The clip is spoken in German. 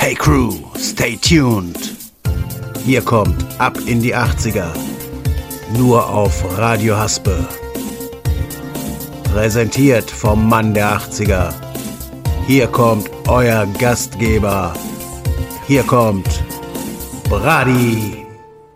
Hey Crew, stay tuned. Hier kommt Ab in die 80er. Nur auf Radio Haspe. Präsentiert vom Mann der 80er. Hier kommt euer Gastgeber. Hier kommt Brady.